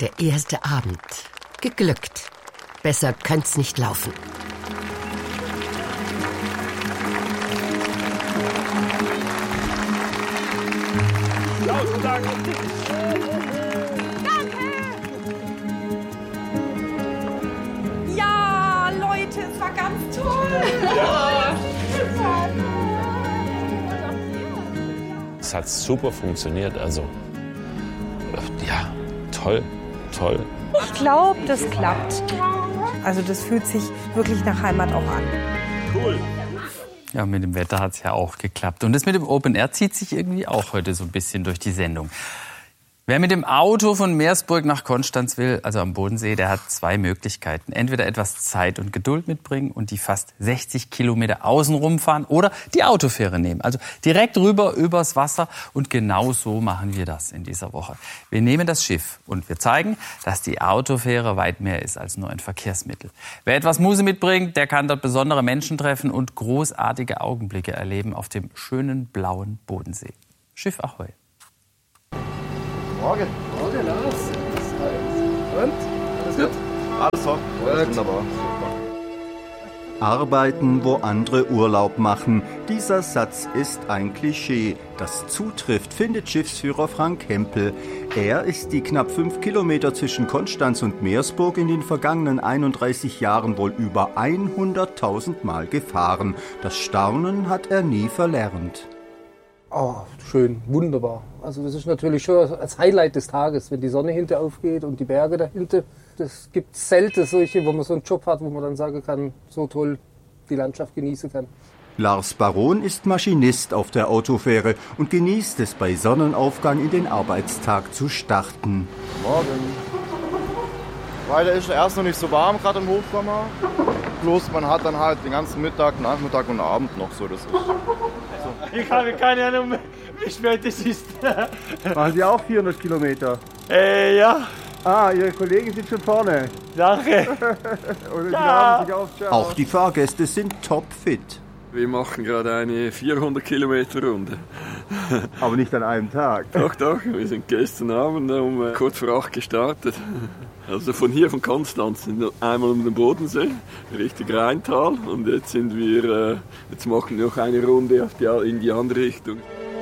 Der erste Abend. Geglückt. Besser könnte's nicht laufen. Danke! Ja, Leute, es war ganz toll! Ja. Es hat super funktioniert, also ja, toll. Ich glaube, das klappt. Also das fühlt sich wirklich nach Heimat auch an. Cool. Ja, mit dem Wetter hat es ja auch geklappt. Und das mit dem Open Air zieht sich irgendwie auch heute so ein bisschen durch die Sendung. Wer mit dem Auto von Meersburg nach Konstanz will, also am Bodensee, der hat zwei Möglichkeiten. Entweder etwas Zeit und Geduld mitbringen und die fast 60 Kilometer außenrum fahren oder die Autofähre nehmen. Also direkt rüber übers Wasser. Und genau so machen wir das in dieser Woche. Wir nehmen das Schiff und wir zeigen, dass die Autofähre weit mehr ist als nur ein Verkehrsmittel. Wer etwas Muße mitbringt, der kann dort besondere Menschen treffen und großartige Augenblicke erleben auf dem schönen blauen Bodensee. Schiff Ahoi. Morgen. Morgen, Lars. Und? Alles gut? Alles top. Wunderbar. Arbeiten, wo andere Urlaub machen. Dieser Satz ist ein Klischee. Das zutrifft, findet Schiffsführer Frank Hempel. Er ist die knapp 5 Kilometer zwischen Konstanz und Meersburg in den vergangenen 31 Jahren wohl über 100.000 Mal gefahren. Das Staunen hat er nie verlernt. Oh, schön, wunderbar. Also das ist natürlich schon das Highlight des Tages, wenn die Sonne hinter aufgeht und die Berge dahinter. Das gibt selten solche, wo man so einen Job hat, wo man dann sagen kann, so toll die Landschaft genießen kann. Lars Baron ist Maschinist auf der Autofähre und genießt es, bei Sonnenaufgang in den Arbeitstag zu starten. Morgen. Weiter ist erst noch nicht so warm, gerade im Hochsommer. Bloß man hat dann halt den ganzen Mittag, Nachmittag und Abend noch so. Das ist Ich habe keine Ahnung, wie spät es ist. Machen Sie auch 400 Kilometer? Ja. Ah, Ihre Kollegen sind schon vorne. Danke. Oder Sie haben sich aufgeschaut. Auch die Fahrgäste sind topfit. Wir machen gerade eine 400 Kilometer Runde. Aber nicht an einem Tag. Doch, wir sind gestern Abend um kurz vor 8 gestartet. Also von hier, von Konstanz, sind wir einmal um den Bodensee, Richtung Rheintal. Und jetzt jetzt machen wir noch eine Runde in die andere Richtung.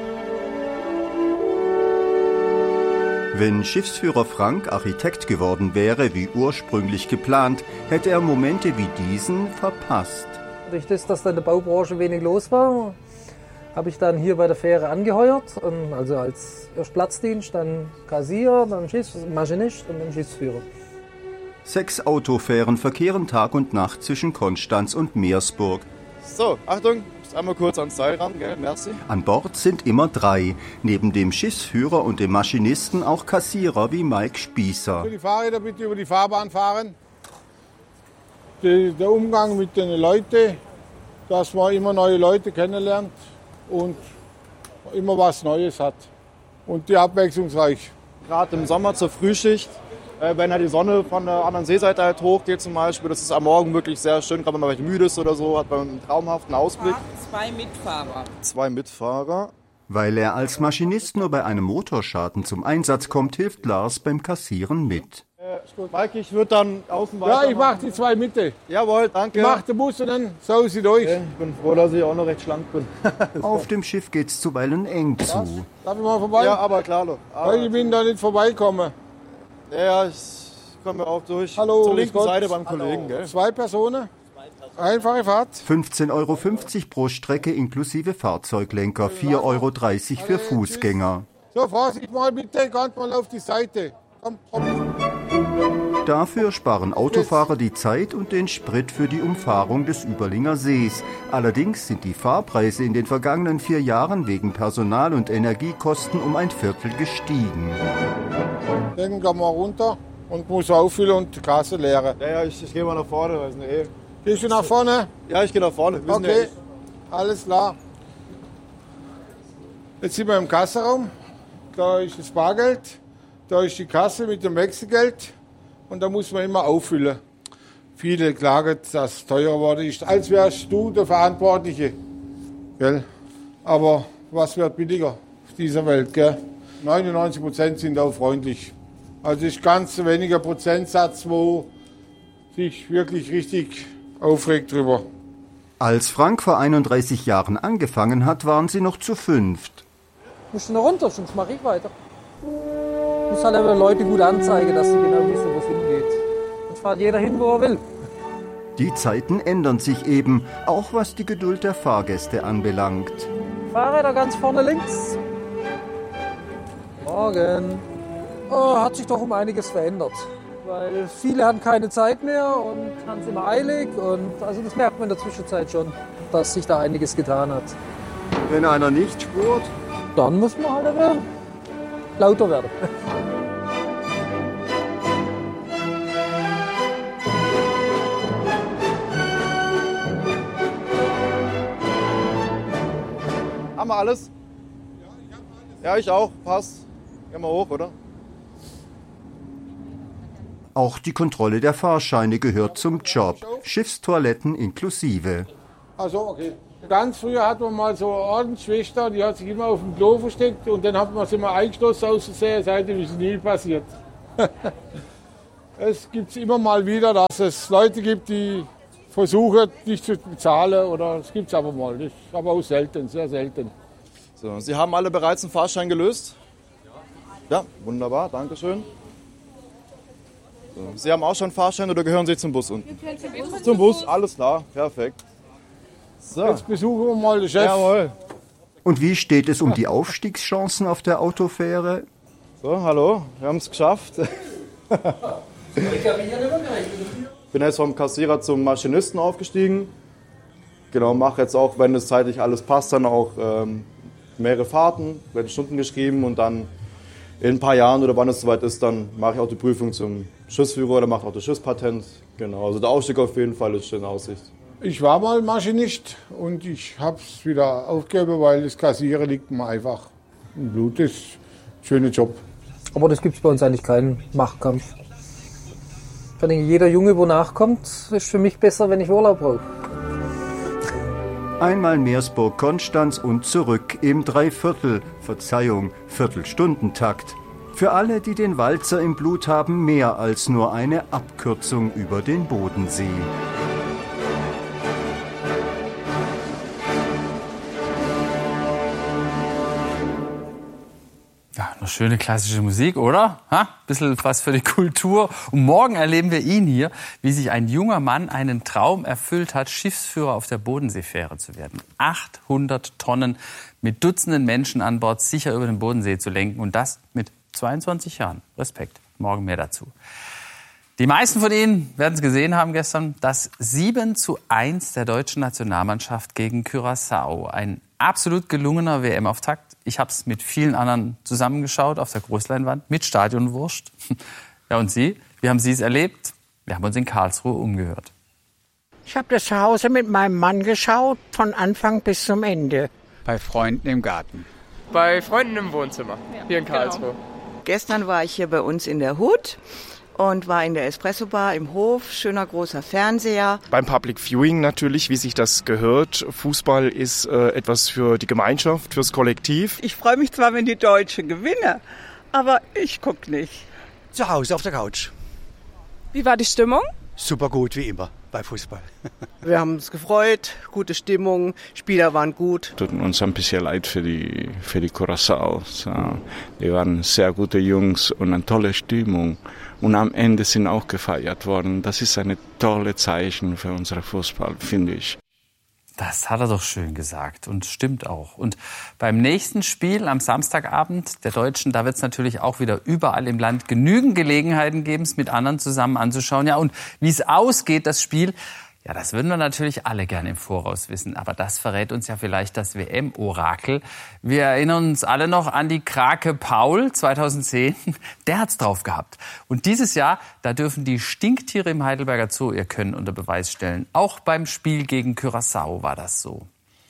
Wenn Schiffsführer Frank Architekt geworden wäre, wie ursprünglich geplant, hätte er Momente wie diesen verpasst. Durch das, dass da in der Baubranche wenig los war, habe ich dann hier bei der Fähre angeheuert. Also als erst Platzdienst, dann Kassier, dann Maschinist und dann Schiffsführer. 6 Autofähren verkehren Tag und Nacht zwischen Konstanz und Meersburg. so, Achtung, einmal kurz ans Seil ran, gell? Merci. An Bord sind immer 3. Neben dem Schiffsführer und dem Maschinisten auch Kassierer wie Mike Spießer. Die Fahrräder bitte über die Fahrbahn fahren. Der Umgang mit den Leuten, dass man immer neue Leute kennenlernt und immer was Neues hat. Und die abwechslungsreich. Gerade im Sommer zur Frühschicht, wenn halt die Sonne von der anderen Seeseite halt hochgeht zum Beispiel, das ist am Morgen wirklich sehr schön, gerade wenn man müde ist oder so, hat man einen traumhaften Ausblick. 2 Mitfahrer. 2 Mitfahrer. Weil er als Maschinist nur bei einem Motorschaden zum Einsatz kommt, hilft Lars beim Kassieren mit. Mike, ich würde dann außen weiter. Ja, ich mache die 2 Mitte. Jawohl, danke. Ich mache den Bus und dann sau sie durch. Okay, ich bin froh, dass ich auch noch recht schlank bin. Auf dem Schiff geht's zuweilen eng zu. Darf ich mal vorbei? Ja, aber klar. Weil ich bin da nicht vorbeikommen. Ja, ich komme auch durch. Hallo, zur linken Seite beim Kollegen. Gell? 2 Personen. Einfache Fahrt. 15,50 Euro pro Strecke inklusive Fahrzeuglenker, 4,30 Euro für Fußgänger. So, Vorsicht mal bitte, ganz mal auf die Seite. Komm. Dafür sparen Autofahrer die Zeit und den Sprit für die Umfahrung des Überlinger Sees. Allerdings sind die Fahrpreise in den vergangenen 4 Jahren wegen Personal- und Energiekosten um ein Viertel gestiegen. Dann gehen wir runter und muss auffüllen und die Kasse leeren. Ja, ich gehe mal nach vorne. Gehst du nach vorne? Ja, ich gehe nach vorne. Okay, alles klar. Jetzt sind wir im Kassenraum. Da ist das Bargeld, da ist die Kasse mit dem Wechselgeld und da muss man immer auffüllen. Viele klagen, dass es teurer geworden ist, als wärst du der Verantwortliche. Gell? Aber was wird billiger auf dieser Welt? Gell? 99% sind auch freundlich. Also ist ganz weniger Prozentsatz, wo sich wirklich richtig aufregt drüber. Als Frank vor 31 Jahren angefangen hat, waren sie noch zu 5. Musst du noch runter, sonst mache ich weiter. Ich muss halt aber Leute gut anzeigen, dass sie genau wissen, wo es hingeht. Dann fährt jeder hin, wo er will. Die Zeiten ändern sich eben, auch was die Geduld der Fahrgäste anbelangt. Fahrräder ganz vorne links. Morgen. Oh, hat sich doch um einiges verändert. Weil viele haben keine Zeit mehr und haben es immer eilig. Und also das merkt man in der Zwischenzeit schon, dass sich da einiges getan hat. Wenn einer nicht spurt, dann muss man halt aber lauter werden. Haben wir alles? Ja, ich auch. Passt. Gehen wir hoch, oder? Auch die Kontrolle der Fahrscheine gehört zum Job. Schiffstoiletten inklusive. Also okay. Ganz früher hatten wir mal so eine Ordensschwester, die hat sich immer auf dem Klo versteckt und dann hat man sie immer eingeschlossen aus der Seite, wie es nie passiert. Es gibt immer mal wieder, dass es Leute gibt, die versuchen, nicht zu bezahlen. Oder es gibt es aber mal. Das ist aber auch selten, sehr selten. So, Sie haben alle bereits einen Fahrschein gelöst? Ja, wunderbar, danke schön. So, Sie haben auch schon einen Fahrschein oder gehören Sie zum Bus unten? Zum Bus, alles klar, perfekt. So. Jetzt besuchen wir mal den Chef. Jawohl. Und wie steht es um die Aufstiegschancen auf der Autofähre? So, hallo, wir haben es geschafft. Ich bin jetzt vom Kassierer zum Maschinisten aufgestiegen. Genau, mache jetzt auch, wenn es zeitlich alles passt, dann auch mehrere Fahrten, werden Stunden geschrieben und dann in ein paar Jahren oder wann es soweit ist, dann mache ich auch die Prüfung zum Schiffsführer oder mache auch das Schiffspatent. Genau, also der Aufstieg auf jeden Fall ist in Aussicht. Ich war mal Maschinist und ich habe es wieder aufgegeben, weil das Kassieren liegt mir einfach im Blut. Das ist ein schöner Job. Aber das gibt es bei uns eigentlich keinen Machtkampf. Ich denke, jeder Junge, wo nachkommt, ist für mich besser, wenn ich Urlaub brauche. Einmal Meersburg-Konstanz und zurück im Viertelstundentakt. Für alle, die den Walzer im Blut haben, mehr als nur eine Abkürzung über den Bodensee. Ja, eine schöne klassische Musik, oder? Bisschen was für die Kultur. Und morgen erleben wir ihn hier, wie sich ein junger Mann einen Traum erfüllt hat, Schiffsführer auf der Bodenseefähre zu werden. 800 Tonnen mit Dutzenden Menschen an Bord sicher über den Bodensee zu lenken. Und das mit 22 Jahren. Respekt. Morgen mehr dazu. Die meisten von Ihnen werden es gesehen haben gestern. Das 7:1 der deutschen Nationalmannschaft gegen Curaçao. Ein absolut gelungener WM-Auftakt. Ich habe es mit vielen anderen zusammengeschaut auf der Großleinwand mit Stadionwurst. Ja, und Sie? Wie haben Sie es erlebt? Wir haben uns in Karlsruhe umgehört. Ich habe das zu Hause mit meinem Mann geschaut, von Anfang bis zum Ende. Bei Freunden im Garten. Bei Freunden im Wohnzimmer, hier in Karlsruhe. Genau. Gestern war ich hier bei uns in der Hut und war in der Espresso-Bar im Hof. Schöner großer Fernseher. Beim Public Viewing natürlich, wie sich das gehört. Fußball ist etwas für die Gemeinschaft, fürs Kollektiv. Ich freue mich zwar, wenn die Deutschen gewinnen, aber ich gucke nicht. Zu Hause auf der Couch. Wie war die Stimmung? Super gut, wie immer, bei Fußball. Wir haben uns gefreut, gute Stimmung, Spieler waren gut. Tut uns ein bisschen leid für die Curaçao. Die waren sehr gute Jungs und eine tolle Stimmung. Und am Ende sind auch gefeiert worden. Das ist ein tolles Zeichen für unseren Fußball, finde ich. Das hat er doch schön gesagt und stimmt auch. Und beim nächsten Spiel am Samstagabend der Deutschen, da wird es natürlich auch wieder überall im Land genügend Gelegenheiten geben, es mit anderen zusammen anzuschauen. Ja, und wie es ausgeht, das Spiel, ja, das würden wir natürlich alle gerne im Voraus wissen. Aber das verrät uns ja vielleicht das WM-Orakel. Wir erinnern uns alle noch an die Krake Paul 2010. Der hat's drauf gehabt. Und dieses Jahr, da dürfen die Stinktiere im Heidelberger Zoo ihr Können unter Beweis stellen. Auch beim Spiel gegen Curaçao war das so.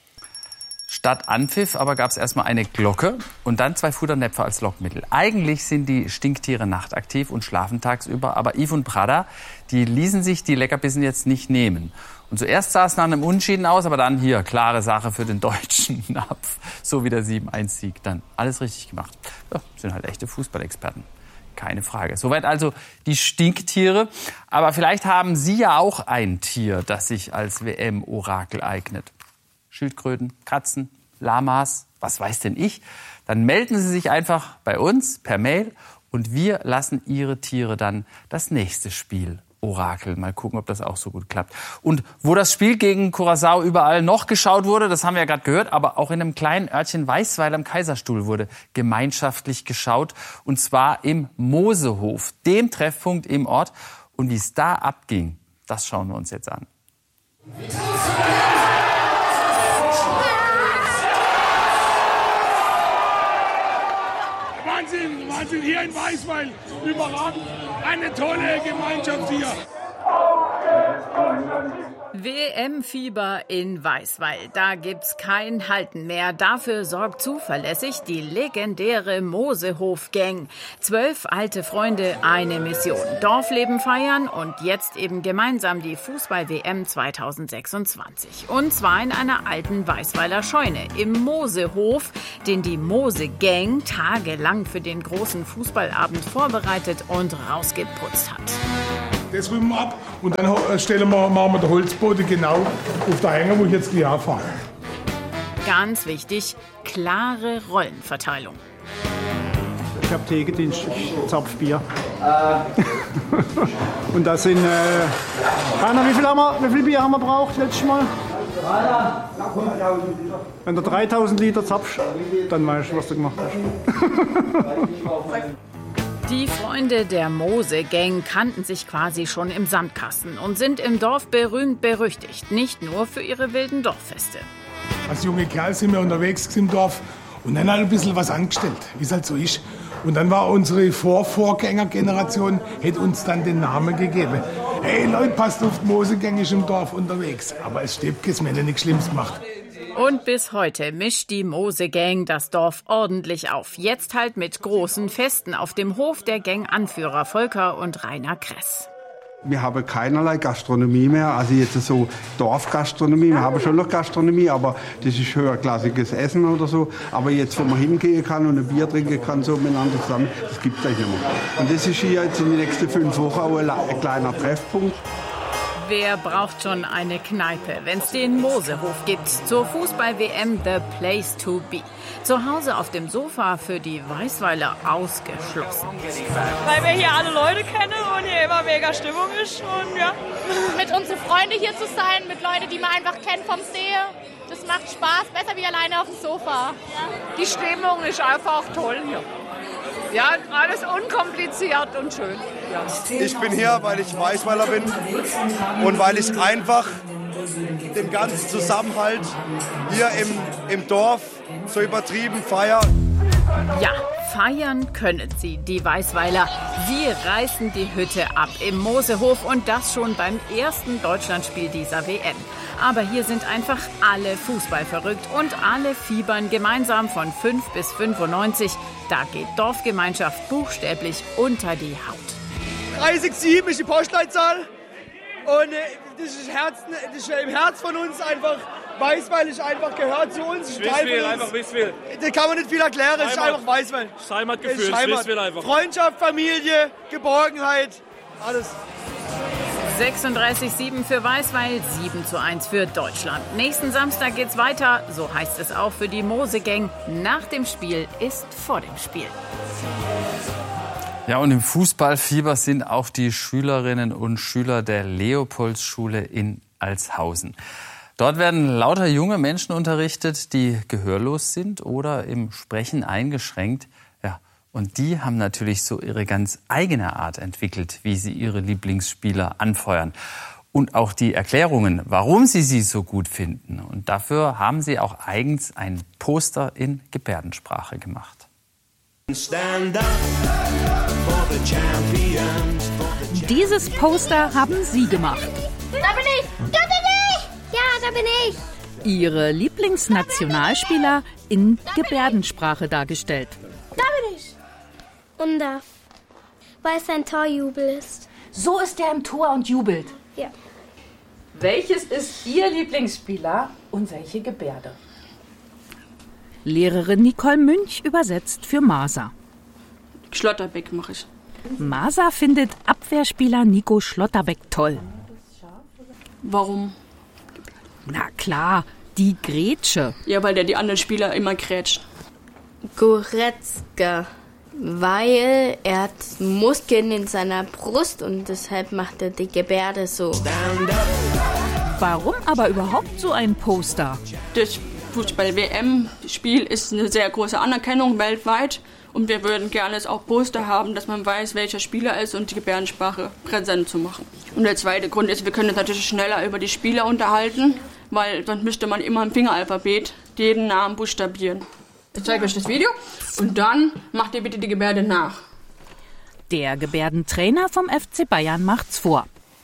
Statt Anpfiff aber gab es erstmal eine Glocke und dann 2 Futternäpfe als Lockmittel. Eigentlich sind die Stinktiere nachtaktiv und schlafen tagsüber, aber Yves und Prada, die ließen sich die Leckerbissen jetzt nicht nehmen. Und zuerst sah es nach einem Unentschieden aus, aber dann hier, klare Sache für den deutschen Napf. So wie der 7:1-Sieg. Dann alles richtig gemacht. Ja, sind halt echte Fußballexperten. keine Frage. Soweit also die Stinktiere. Aber vielleicht haben Sie ja auch ein Tier, das sich als WM-Orakel eignet. Schildkröten, Katzen, Lamas, was weiß denn ich? Dann melden Sie sich einfach bei uns per Mail und wir lassen Ihre Tiere dann das nächste Spiel orakeln. Mal gucken, ob das auch so gut klappt. Und wo das Spiel gegen Curaçao überall noch geschaut wurde, das haben wir ja gerade gehört, aber auch in einem kleinen Örtchen Weißweiler am Kaiserstuhl wurde gemeinschaftlich geschaut. Und zwar im Mosehof, dem Treffpunkt im Ort. Und wie es da abging, das schauen wir uns jetzt an. Wahnsinn, hier in Weißweil, überragend, eine tolle Gemeinschaft hier. WM-Fieber in Weißweil, da gibt's kein Halten mehr. Dafür sorgt zuverlässig die legendäre Mosehof-Gang. 12 alte Freunde, eine Mission. Dorfleben feiern und jetzt eben gemeinsam die Fußball-WM 2026. Und zwar in einer alten Weißweiler Scheune im Mosehof, den die Mose-Gang tagelang für den großen Fußballabend vorbereitet und rausgeputzt hat. Das rüben wir ab und dann machen wir den Holzboden genau auf der Hänger, wo ich jetzt gleich fahre. Ganz wichtig, klare Rollenverteilung. Ich habe Thekedienst, ich zapf Bier. Und das sind, Rainer, wie viel Bier haben wir braucht letztes Mal? Wenn du 3000 Liter zapfst, dann weißt du, was du gemacht hast. Die Freunde der Mose-Gang kannten sich quasi schon im Sandkasten und sind im Dorf berühmt berüchtigt, nicht nur für ihre wilden Dorffeste. Als junge Kerl sind wir unterwegs im Dorf und dann halt ein bisschen was angestellt, wie es halt so ist. Und dann war unsere Vorgängergeneration, hat uns dann den Namen gegeben. Hey Leute, passt auf, die Mose-Gang ist im Dorf unterwegs. Aber es stimmt, es mir nichts Schlimmes gemacht. Und bis heute mischt die Mose-Gang das Dorf ordentlich auf. Jetzt halt mit großen Festen auf dem Hof der Gang-Anführer Volker und Rainer Kress. Wir haben keinerlei Gastronomie mehr, also jetzt so Dorfgastronomie. Wir haben schon noch Gastronomie, aber das ist höherklassiges Essen oder so. Aber jetzt, wo man hingehen kann und ein Bier trinken kann, so miteinander zusammen, das gibt es eigentlich nicht mehr. Und das ist hier jetzt in den nächsten 5 Wochen auch ein kleiner Treffpunkt. Wer braucht schon eine Kneipe, wenn es den Mosehof gibt? Zur Fußball-WM the place to be. Zu Hause auf dem Sofa für die Weißweiler ausgeschlossen. Weil wir hier alle Leute kennen und hier immer mega Stimmung ist. Und ja. Mit unseren Freunden hier zu sein, mit Leuten, die man einfach kennt vom See. Das macht Spaß, besser wie alleine auf dem Sofa. Die Stimmung ist einfach toll hier. Ja, alles unkompliziert und schön. Ja. Ich bin hier, weil ich Weißweiler bin und weil ich einfach den ganzen Zusammenhalt hier im Dorf so übertrieben feiere. Ja, feiern können sie, die Weißweiler. Sie reißen die Hütte ab im Mosehof und das schon beim ersten Deutschlandspiel dieser WM. Aber hier sind einfach alle Fußball verrückt und alle fiebern gemeinsam von 5 bis 95. Da geht Dorfgemeinschaft buchstäblich unter die Haut. 367 ist die Postleitzahl und das ist im Herz von uns einfach. Weißweil ist einfach, gehört zu uns, ist Teil von uns. Einfach Wisswil. Das kann man nicht viel erklären, es ist einfach Weißweil. Heimatgefühl, Wisswil einfach. Freundschaft, Familie, Geborgenheit, alles. 36:7 für Weißweil, 7:1 für Deutschland. Nächsten Samstag geht's weiter, so heißt es auch für die Mose-Gang. Nach dem Spiel ist vor dem Spiel. Ja, und im Fußballfieber sind auch die Schülerinnen und Schüler der Leopoldsschule in Altshausen. Dort werden lauter junge Menschen unterrichtet, die gehörlos sind oder im Sprechen eingeschränkt. Ja, und die haben natürlich so ihre ganz eigene Art entwickelt, wie sie ihre Lieblingsspieler anfeuern. Und auch die Erklärungen, warum sie so gut finden. Und dafür haben sie auch eigens ein Poster in Gebärdensprache gemacht. Dieses Poster haben Sie gemacht. Da bin ich! Da bin ich! Ja, da bin ich! Ihre Lieblingsnationalspieler in Gebärdensprache dargestellt. Da bin ich! Und da, weil es ein Torjubel ist. So ist er im Tor und jubelt. Ja. Welches ist Ihr Lieblingsspieler und welche Gebärde? Lehrerin Nicole Münch übersetzt für Masa. Schlotterbeck mache ich. Masa findet Abwehrspieler Nico Schlotterbeck toll. Warum? Na klar, die Grätsche. Ja, weil der die anderen Spieler immer grätscht. Goretzka, weil er hat Muskeln in seiner Brust und deshalb macht er die Gebärde so. Warum aber überhaupt so ein Poster? Das Fußball-WM-Spiel ist eine sehr große Anerkennung weltweit und wir würden gerne auch Poster haben, dass man weiß, welcher Spieler ist und die Gebärdensprache präsent zu machen. Und der zweite Grund ist, wir können uns natürlich schneller über die Spieler unterhalten, weil sonst müsste man immer im Fingeralphabet jeden Namen buchstabieren. Ich zeige euch das Video und dann macht ihr bitte die Gebärde nach. Der Gebärdentrainer vom FC Bayern macht's vor.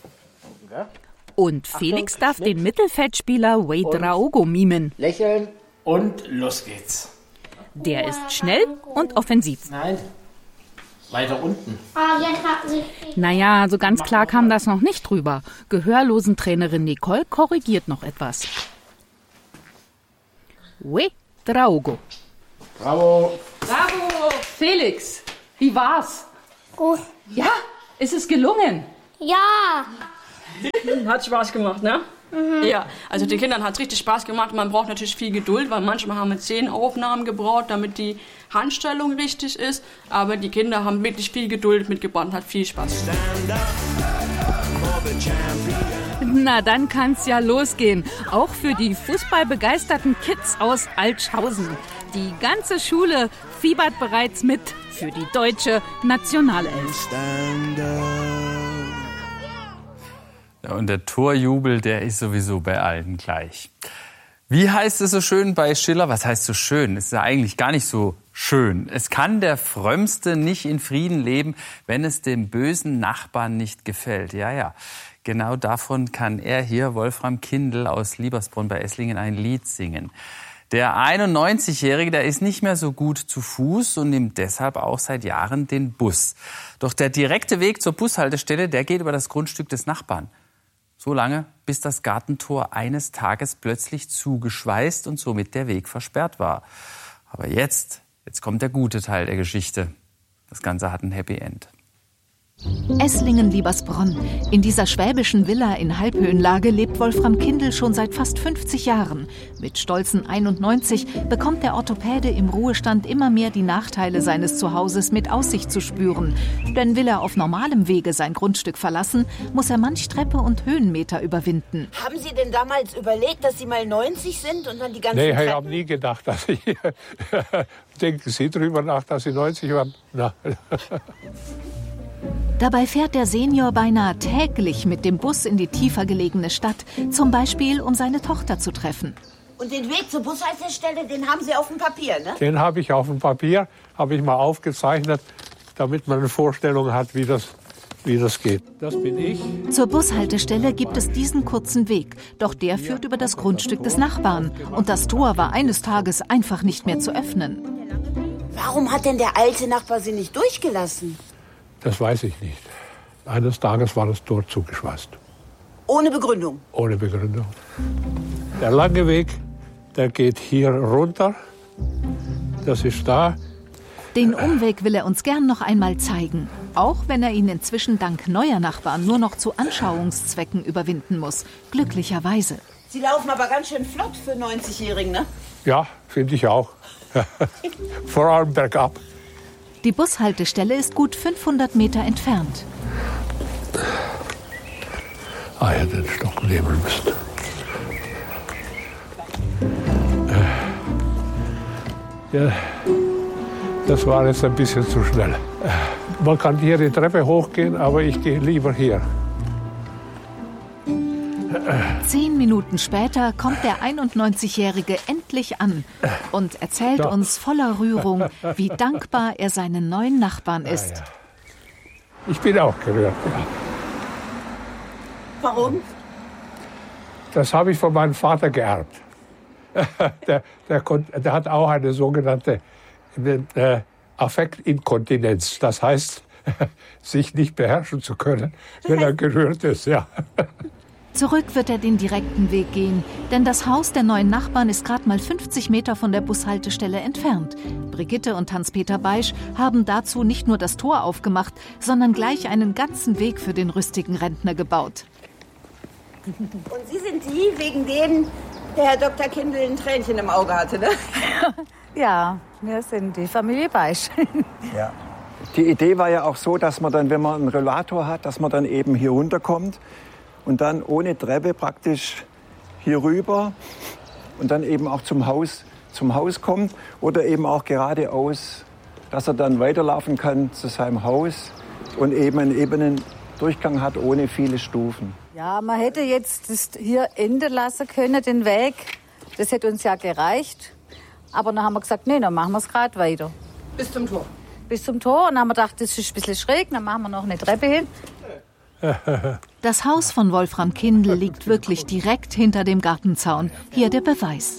Und Felix darf den Mittelfeldspieler Wade Raogo mimen. Lächeln und los geht's. Der ist schnell und offensiv. Nein, weiter unten. Naja, so ganz klar kam das noch nicht drüber. Gehörlosentrainerin Nicole korrigiert noch etwas. Wade Raogo. Bravo. Bravo, Felix. Wie war's? Gut. Ja? Ist es gelungen? Ja. Hat Spaß gemacht, ne? Mhm. Ja, also den Kindern hat es richtig Spaß gemacht. Man braucht natürlich viel Geduld, weil manchmal haben wir 10 Aufnahmen gebraucht, damit die Handstellung richtig ist. Aber die Kinder haben wirklich viel Geduld mitgebracht und hat viel Spaß gemacht. Na, dann kann's ja losgehen. Auch für die fußballbegeisterten Kids aus Altschausen. Die ganze Schule fiebert bereits mit für die deutsche Nationalelf. Ja, und der Torjubel, der ist sowieso bei allen gleich. Wie heißt es so schön bei Schiller? Was heißt so schön? Es ist ja eigentlich gar nicht so schön. Es kann der Frömmste nicht in Frieden leben, wenn es dem bösen Nachbarn nicht gefällt. Ja, ja. Genau davon kann er hier, Wolfram Kindl aus Liebersbrunn bei Esslingen, ein Lied singen. Der 91-Jährige, der ist nicht mehr so gut zu Fuß und nimmt deshalb auch seit Jahren den Bus. Doch der direkte Weg zur Bushaltestelle, der geht über das Grundstück des Nachbarn. So lange, bis das Gartentor eines Tages plötzlich zugeschweißt und somit der Weg versperrt war. Aber jetzt kommt der gute Teil der Geschichte. Das Ganze hat ein Happy End. Esslingen-Liebersbronn. In dieser schwäbischen Villa in Halbhöhenlage lebt Wolfram Kindl schon seit fast 50 Jahren. Mit stolzen 91 bekommt der Orthopäde im Ruhestand immer mehr die Nachteile seines Zuhauses mit Aussicht zu spüren. Denn will er auf normalem Wege sein Grundstück verlassen, muss er manch Treppe und Höhenmeter überwinden. Haben Sie denn damals überlegt, dass Sie mal 90 sind und dann die ganzen Nee, ich habe nie gedacht, dass ich... Denken Sie drüber nach, dass Sie 90 waren? Na. Dabei fährt der Senior beinahe täglich mit dem Bus in die tiefer gelegene Stadt, zum Beispiel, um seine Tochter zu treffen. Und den Weg zur Bushaltestelle, den haben Sie auf dem Papier, ne? Den habe ich auf dem Papier, habe ich mal aufgezeichnet, damit man eine Vorstellung hat, wie das geht. Das bin ich. Zur Bushaltestelle gibt es diesen kurzen Weg, doch der führt über das Grundstück des Nachbarn. Und das Tor war eines Tages einfach nicht mehr zu öffnen. Warum hat denn der alte Nachbar Sie nicht durchgelassen? Das weiß ich nicht. Eines Tages war das Tor zugeschweißt. Ohne Begründung? Ohne Begründung. Der lange Weg, der geht hier runter. Das ist da. Den Umweg will er uns gern noch einmal zeigen. Auch wenn er ihn inzwischen dank neuer Nachbarn nur noch zu Anschauungszwecken überwinden muss. Glücklicherweise. Sie laufen aber ganz schön flott für 90-Jährigen, ne? Ja, finde ich auch. Vor allem bergab. Die Bushaltestelle ist gut 500 Meter entfernt. Ah, ich hätte den Stock nehmen müssen. Ja, das war jetzt ein bisschen zu schnell. Man kann hier die Treppe hochgehen, aber ich gehe lieber hier. 10 Minuten später kommt der 91-Jährige endlich an und erzählt uns voller Rührung, wie dankbar er seinen neuen Nachbarn ist. Ja. Ich bin auch gerührt. Ja. Warum? Das habe ich von meinem Vater geerbt. Der hat auch eine sogenannte Affektinkontinenz. Das heißt, sich nicht beherrschen zu können, wenn er gerührt ist. Ja. Zurück wird er den direkten Weg gehen, denn das Haus der neuen Nachbarn ist gerade mal 50 Meter von der Bushaltestelle entfernt. Brigitte und Hans-Peter Beisch haben dazu nicht nur das Tor aufgemacht, sondern gleich einen ganzen Weg für den rüstigen Rentner gebaut. Und Sie sind die, wegen denen der Herr Dr. Kindl ein Tränchen im Auge hatte, ne? Ja, wir sind die Familie Beisch. Ja. Die Idee war ja auch so, dass man dann, wenn man einen Rollator hat, dass man dann eben hier runterkommt und dann ohne Treppe praktisch hier rüber und dann eben auch zum Haus kommt oder eben auch geradeaus, dass er dann weiterlaufen kann zu seinem Haus und eben einen ebenen Durchgang hat ohne viele Stufen. Ja, man hätte jetzt das hier enden lassen können, den Weg. Das hätte uns ja gereicht. Aber dann haben wir gesagt, nee, dann machen wir es gerade weiter. Bis zum Tor. Bis zum Tor. Und dann haben wir gedacht, das ist ein bisschen schräg, dann machen wir noch eine Treppe hin. Das Haus von Wolfram Kindl liegt wirklich direkt hinter dem Gartenzaun. Hier der Beweis.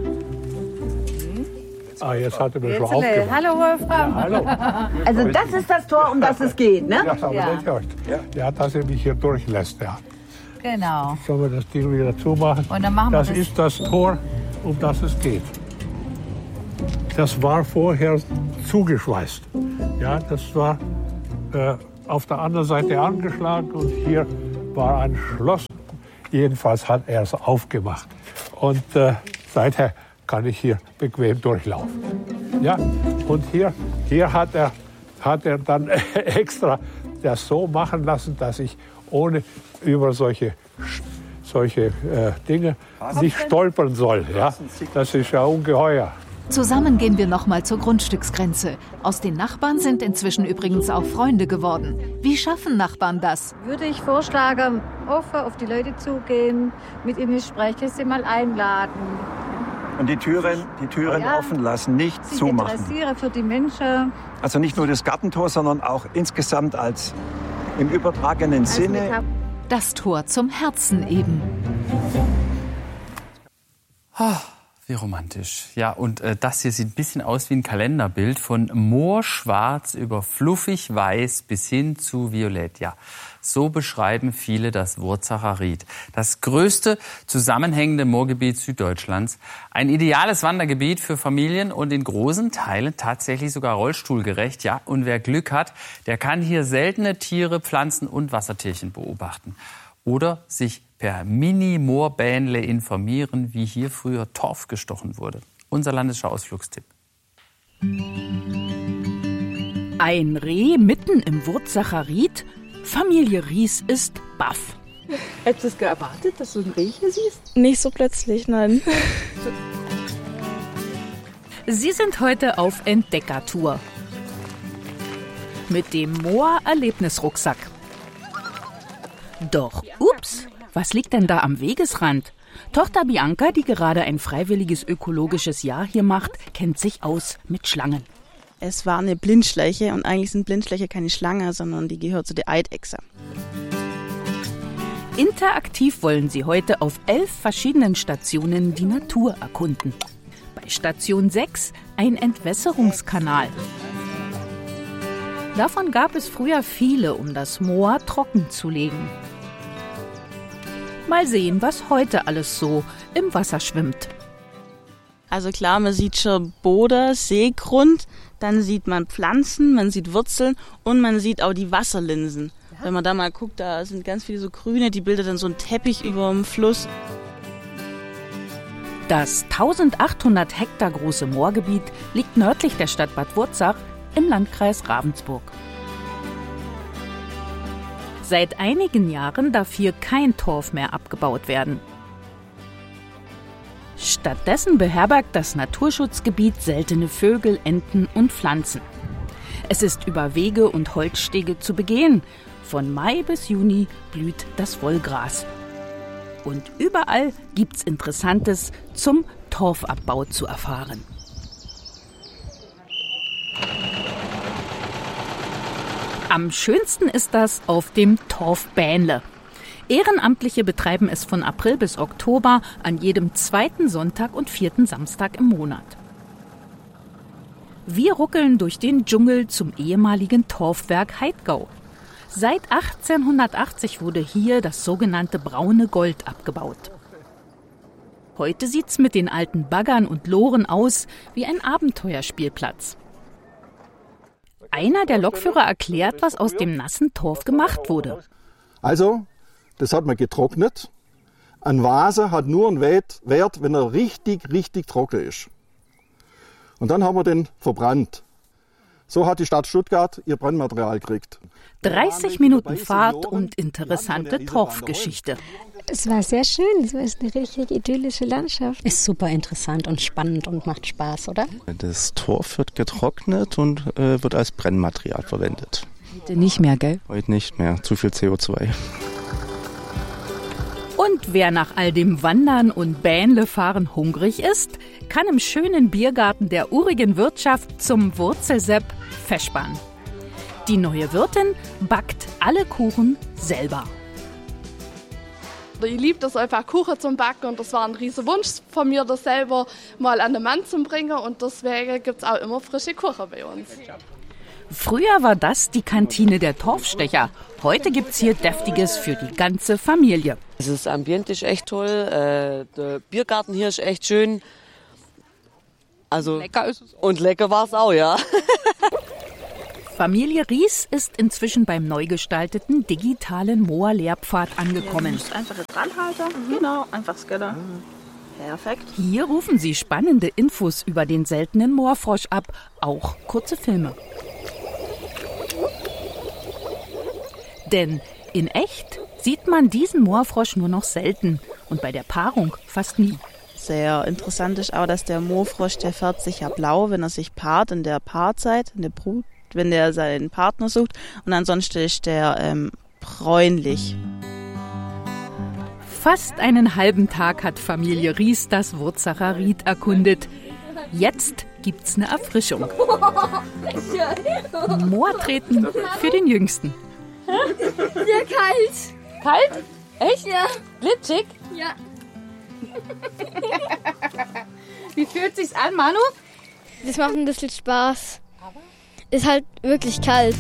Jetzt hat er mir schon aufgemacht. Hallo Wolfram. Ja, hallo. Also das ist das Tor, um das es geht, ne? Ja, das haben wir nicht gehört. Ja, dass er mich hier durchlässt, ja. Genau. Sollen wir das Ding wieder zumachen? Und dann machen wir das ist das Tor, um das es geht. Das war vorher zugeschweißt. Ja, das war auf der anderen Seite angeschlagen und hier war ein Schloss. Jedenfalls hat er es aufgemacht. Und seither kann ich hier bequem durchlaufen. Ja, und hier hat er dann extra das so machen lassen, dass ich ohne über solche Dinge nicht stolpern soll. Ja? Das ist ja ungeheuer. Zusammen gehen wir noch mal zur Grundstücksgrenze. Aus den Nachbarn sind inzwischen übrigens auch Freunde geworden. Wie schaffen Nachbarn das? Würde ich vorschlagen, offen auf die Leute zugehen, mit ihnen sprechen, sie mal einladen. Und die Türen offen lassen, nicht sich zumachen. Interessieren für die Menschen. Also nicht nur das Gartentor, sondern auch insgesamt als im übertragenen Sinne. Das Tor zum Herzen eben. Wie romantisch. Ja, und das hier sieht ein bisschen aus wie ein Kalenderbild von moorschwarz über fluffig weiß bis hin zu violett. Ja, so beschreiben viele das Wurzacher Ried. Das größte zusammenhängende Moorgebiet Süddeutschlands. Ein ideales Wandergebiet für Familien und in großen Teilen tatsächlich sogar rollstuhlgerecht. Ja, und wer Glück hat, der kann hier seltene Tiere, Pflanzen und Wassertierchen beobachten. Oder sich per Mini-Moorbähnle informieren, wie hier früher Torf gestochen wurde. Unser landescher Ausflugstipp. Ein Reh mitten im Wurzacher Ried? Familie Ries ist baff. Hättest du es erwartet, dass du ein Reh hier siehst? Nicht so plötzlich, nein. Sie sind heute auf Entdeckertour. Mit dem Moor-Erlebnisrucksack. Doch, ups, was liegt denn da am Wegesrand? Tochter Bianca, die gerade ein freiwilliges ökologisches Jahr hier macht, kennt sich aus mit Schlangen. Es war eine Blindschleiche und eigentlich sind Blindschleiche keine Schlange, sondern die gehört zu der Eidechse. Interaktiv wollen sie heute auf 11 verschiedenen Stationen die Natur erkunden. Bei Station 6 ein Entwässerungskanal. Davon gab es früher viele, um das Moor trocken zu legen. Mal sehen, was heute alles so im Wasser schwimmt. Also klar, man sieht schon Boden, Seegrund, dann sieht man Pflanzen, man sieht Wurzeln und man sieht auch die Wasserlinsen. Ja. Wenn man da mal guckt, da sind ganz viele so grüne, die bilden dann so einen Teppich über dem Fluss. Das 1800 Hektar große Moorgebiet liegt nördlich der Stadt Bad Wurzach im Landkreis Ravensburg. Seit einigen Jahren darf hier kein Torf mehr abgebaut werden. Stattdessen beherbergt das Naturschutzgebiet seltene Vögel, Enten und Pflanzen. Es ist über Wege und Holzstege zu begehen. Von Mai bis Juni blüht das Wollgras. Und überall gibt's Interessantes zum Torfabbau zu erfahren. Am schönsten ist das auf dem Torfbähnle. Ehrenamtliche betreiben es von April bis Oktober an jedem 2. Sonntag und 4. Samstag im Monat. Wir ruckeln durch den Dschungel zum ehemaligen Torfwerk Heidgau. Seit 1880 wurde hier das sogenannte braune Gold abgebaut. Heute sieht's mit den alten Baggern und Loren aus wie ein Abenteuerspielplatz. Einer der Lokführer erklärt, was aus dem nassen Torf gemacht wurde. Also, das hat man getrocknet. Ein Vase hat nur einen Wert, wenn er richtig, richtig trocken ist. Und dann haben wir den verbrannt. So hat die Stadt Stuttgart ihr Brennmaterial gekriegt. 30 Minuten Fahrt und interessante Torfgeschichte. Es war sehr schön, es war eine richtig idyllische Landschaft. Ist super interessant und spannend und macht Spaß, oder? Das Torf wird getrocknet und wird als Brennmaterial verwendet. Heute nicht mehr, gell? Heute nicht mehr, zu viel CO2. Und wer nach all dem Wandern und Bähnlefahren hungrig ist, kann im schönen Biergarten der urigen Wirtschaft zum Wurzelsepp festspannen. Die neue Wirtin backt alle Kuchen selber. Ich liebe das einfach, Kuchen zum Backen, und das war ein riesen Wunsch von mir, das selber mal an den Mann zu bringen, und deswegen gibt es auch immer frische Kuchen bei uns. Früher war das die Kantine der Torfstecher. Heute gibt's hier Deftiges für die ganze Familie. Das Ambiente ist echt toll, der Biergarten hier ist echt schön. Also, lecker ist es. Und lecker war es auch, ja. Familie Ries ist inzwischen beim neu gestalteten digitalen Moor-Lehrpfad angekommen. Einfache Dranhalter, genau, einfach Scanner. Perfekt. Hier rufen sie spannende Infos über den seltenen Moorfrosch ab, auch kurze Filme. Denn in echt sieht man diesen Moorfrosch nur noch selten und bei der Paarung fast nie. Sehr interessant ist auch, dass der Moorfrosch, der färbt sich ja blau, wenn er sich paart in der Paarzeit, in der Brut, wenn der seinen Partner sucht. Und ansonsten ist der bräunlich. Fast einen halben Tag hat Familie Ries das Wurzacher Ried erkundet. Jetzt gibt's eine Erfrischung. Moortreten für den Jüngsten. Sehr kalt. Kalt? Echt? Ja. Glitschig? Ja. Wie fühlt sich's an, Manu? Das macht ein bisschen Spaß. Ist halt wirklich kalt.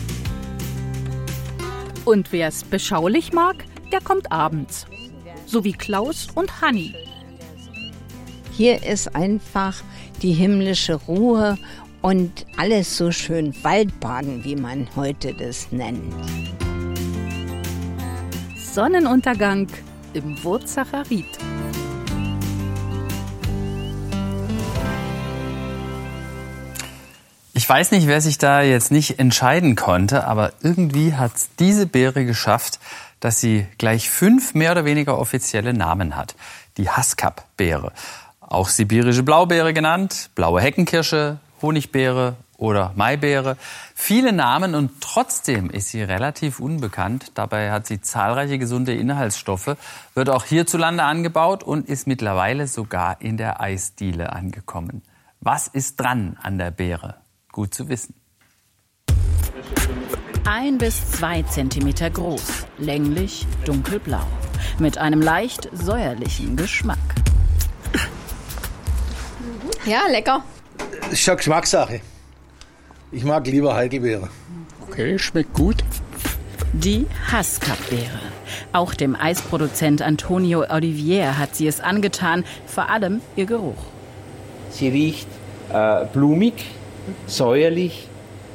Und wer es beschaulich mag, der kommt abends. So wie Klaus und Hanni. Hier ist einfach die himmlische Ruhe und alles so schön Waldbaden, wie man heute das nennt. Sonnenuntergang im Wurzacher Ried. Ich weiß nicht, wer sich da jetzt nicht entscheiden konnte, aber irgendwie hat diese Beere geschafft, dass sie gleich 5 mehr oder weniger offizielle Namen hat. Die Haskap-Beere, auch sibirische Blaubeere genannt, blaue Heckenkirsche, Honigbeere oder Maibeere. Viele Namen und trotzdem ist sie relativ unbekannt. Dabei hat sie zahlreiche gesunde Inhaltsstoffe, wird auch hierzulande angebaut und ist mittlerweile sogar in der Eisdiele angekommen. Was ist dran an der Beere? Gut zu wissen. 1 bis 2 Zentimeter groß, länglich dunkelblau, mit einem leicht säuerlichen Geschmack. Ja, lecker. Das ist schon Geschmackssache. Ich mag lieber Heidelbeere. Okay, schmeckt gut. Die Haskap-Beere. Auch dem Eisproduzent Antonio Olivier hat sie es angetan, vor allem ihr Geruch. Sie riecht blumig, säuerlich,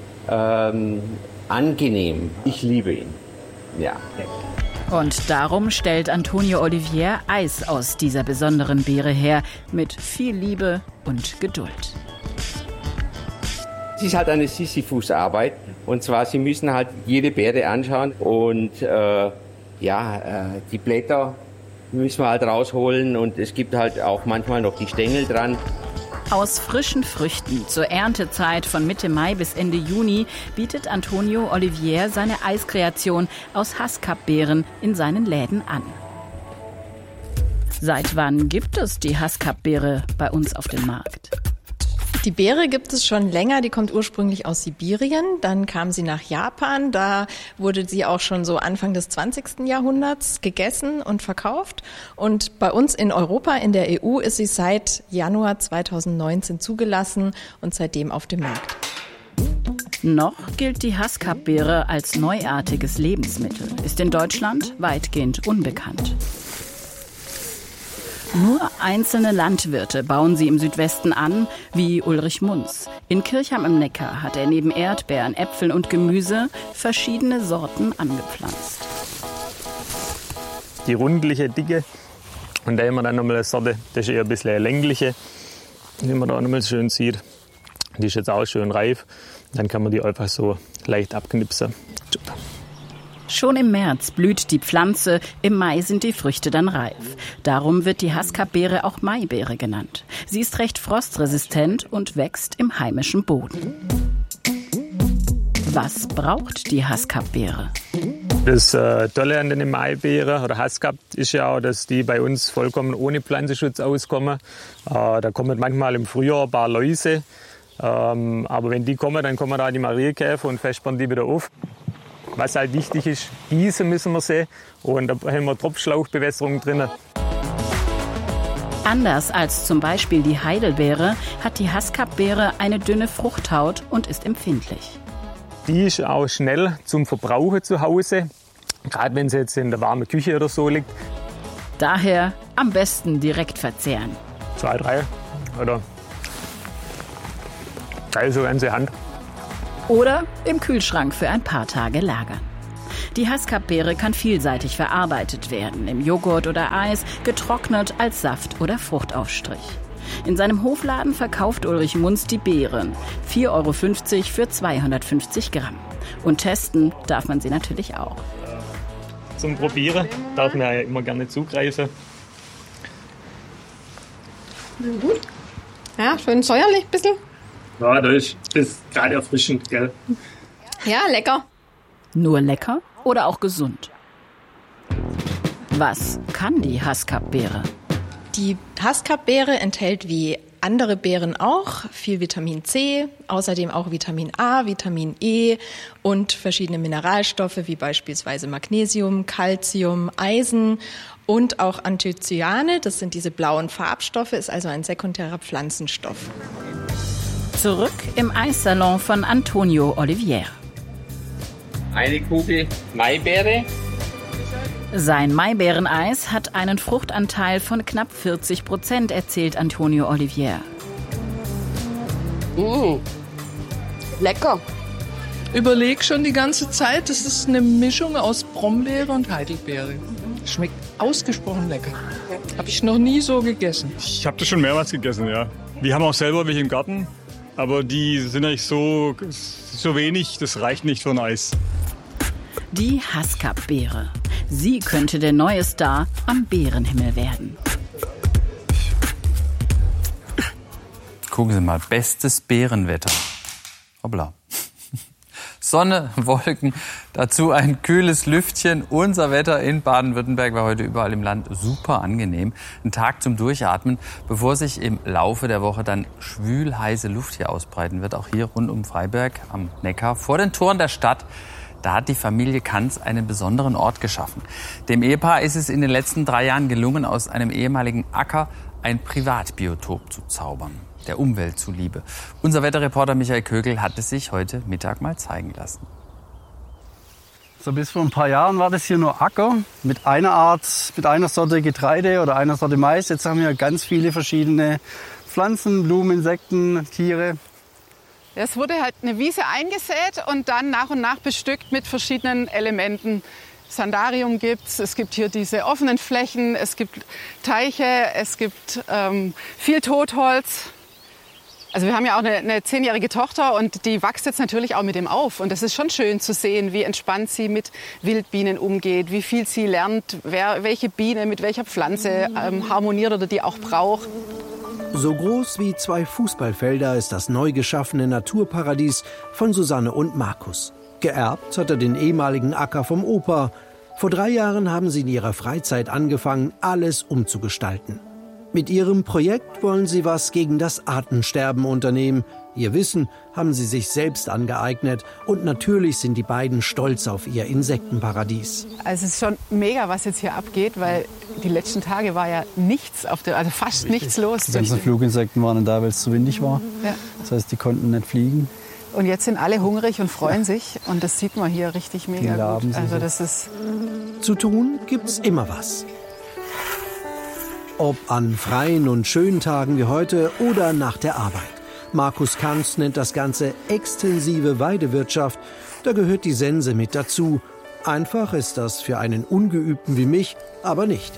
angenehm. Ich liebe ihn. Ja. Und darum stellt Antonio Olivier Eis aus dieser besonderen Beere her, mit viel Liebe und Geduld. Es ist halt eine Sisyphus-Arbeit. Und zwar, Sie müssen halt jede Beere anschauen und die Blätter müssen wir halt rausholen und es gibt halt auch manchmal noch die Stängel dran. Aus frischen Früchten zur Erntezeit von Mitte Mai bis Ende Juni bietet Antonio Olivier seine Eiskreation aus Haskap-Beeren in seinen Läden an. Seit wann gibt es die Haskap-Beere bei uns auf dem Markt? Die Beere gibt es schon länger, die kommt ursprünglich aus Sibirien, dann kam sie nach Japan, da wurde sie auch schon so Anfang des 20. Jahrhunderts gegessen und verkauft und bei uns in Europa, in der EU, ist sie seit Januar 2019 zugelassen und seitdem auf dem Markt. Noch gilt die Haskapbeere als neuartiges Lebensmittel, ist in Deutschland weitgehend unbekannt. Nur einzelne Landwirte bauen sie im Südwesten an, wie Ulrich Munz. In Kirchheim im Neckar hat er neben Erdbeeren, Äpfeln und Gemüse verschiedene Sorten angepflanzt. Die rundliche, dicke, und da haben wir dann nochmal eine Sorte, das ist eher ein bisschen eine längliche, wie man da nochmal schön sieht. Die ist jetzt auch schön reif. Dann kann man die einfach so leicht abknipsen. Super. Schon im März blüht die Pflanze, im Mai sind die Früchte dann reif. Darum wird die Haskapbeere auch Maibeere genannt. Sie ist recht frostresistent und wächst im heimischen Boden. Was braucht die Haskapbeere? Das Tolle an den Maibeeren oder Haskap ist ja auch, dass die bei uns vollkommen ohne Pflanzenschutz auskommen. Da kommen manchmal im Frühjahr ein paar Läuse. Aber wenn die kommen, dann kommen da die Marienkäfer und vespern die wieder auf. Was halt wichtig ist, gießen müssen wir sie und da haben wir Tropfschlauchbewässerung drin. Anders als zum Beispiel die Heidelbeere hat die Haskapbeere eine dünne Fruchthaut und ist empfindlich. Die ist auch schnell zum Verbrauchen zu Hause, gerade wenn sie jetzt in der warmen Küche oder so liegt. Daher am besten direkt verzehren. 2, 3 oder 3 so ganze Hand. Oder im Kühlschrank für ein paar Tage lagern. Die Haskapbeere kann vielseitig verarbeitet werden, im Joghurt oder Eis, getrocknet als Saft oder Fruchtaufstrich. In seinem Hofladen verkauft Ulrich Munz die Beeren. 4,50 € für 250 Gramm. Und testen darf man sie natürlich auch. Zum Probieren darf man ja immer gerne zugreifen. Gut. Ja, schön säuerlich ein bisschen. Ja, das ist gerade erfrischend, gell? Ja, lecker. Nur lecker oder auch gesund? Was kann die Haskapbeere? Die Haskapbeere enthält wie andere Beeren auch viel Vitamin C, außerdem auch Vitamin A, Vitamin E und verschiedene Mineralstoffe wie beispielsweise Magnesium, Calcium, Eisen und auch Anthocyane, das sind diese blauen Farbstoffe, ist also ein sekundärer Pflanzenstoff. Zurück im Eissalon von Antonio Olivier. Eine Kugel Maibeere. Sein Maibeereneis hat einen Fruchtanteil von knapp 40%, erzählt Antonio Olivier. Lecker. Überleg schon die ganze Zeit, das ist eine Mischung aus Brombeere und Heidelbeere. Schmeckt ausgesprochen lecker. Habe ich noch nie so gegessen. Ich habe das schon mehrmals gegessen, ja. Wir haben auch selber welche im Garten, aber die sind eigentlich so wenig, das reicht nicht für ein Eis. Die Haskapbeere. Sie könnte der neue Star am Beerenhimmel werden. Gucken Sie mal, bestes Beerenwetter. Hoppla. Sonne, Wolken, dazu ein kühles Lüftchen. Unser Wetter in Baden-Württemberg war heute überall im Land super angenehm. Ein Tag zum Durchatmen, bevor sich im Laufe der Woche dann schwül heiße Luft hier ausbreiten wird. Auch hier rund um Freiberg am Neckar vor den Toren der Stadt. Da hat die Familie Kanz einen besonderen Ort geschaffen. Dem Ehepaar ist es in den letzten 3 Jahren gelungen, aus einem ehemaligen Acker ein Privatbiotop zu zaubern. Der Umwelt zuliebe. Unser Wetterreporter Michael Kögel hat es sich heute Mittag mal zeigen lassen. So bis vor ein paar Jahren war das hier nur Acker mit einer Sorte Getreide oder einer Sorte Mais. Jetzt haben wir ganz viele verschiedene Pflanzen, Blumen, Insekten, Tiere. Es wurde halt eine Wiese eingesät und dann nach und nach bestückt mit verschiedenen Elementen. Sandarium gibt's, es gibt hier diese offenen Flächen, es gibt Teiche, es gibt viel Totholz. Also wir haben ja auch eine 10-jährige Tochter und die wächst jetzt natürlich auch mit dem auf. Und es ist schon schön zu sehen, wie entspannt sie mit Wildbienen umgeht, wie viel sie lernt, welche Biene mit welcher Pflanze harmoniert oder die auch braucht. So groß wie 2 Fußballfelder ist das neu geschaffene Naturparadies von Susanne und Markus. Geerbt hat er den ehemaligen Acker vom Opa. Vor 3 Jahren haben sie in ihrer Freizeit angefangen, alles umzugestalten. Mit ihrem Projekt wollen sie was gegen das Artensterben unternehmen. Ihr Wissen haben sie sich selbst angeeignet und natürlich sind die beiden stolz auf ihr Insektenparadies. Also es ist schon mega, was jetzt hier abgeht, weil die letzten Tage war ja nichts also fast nichts los. Die ganzen Fluginsekten waren da, weil es zu windig war. Ja. Das heißt, die konnten nicht fliegen. Und jetzt sind alle hungrig und freuen sich. Und das sieht man hier richtig mega gut. Also das ist zu tun gibt's immer was. Ob an freien und schönen Tagen wie heute oder nach der Arbeit. Markus Kanz nennt das Ganze extensive Weidewirtschaft. Da gehört die Sense mit dazu. Einfach ist das für einen Ungeübten wie mich aber nicht.